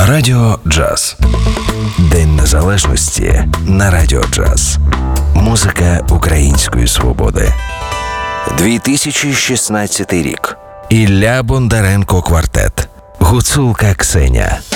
Радіо Джаз. День Незалежності на Радіо Джаз. Музика української свободи. 2016 рік. Ілля Бондаренко квартет. Гуцулка Ксеня.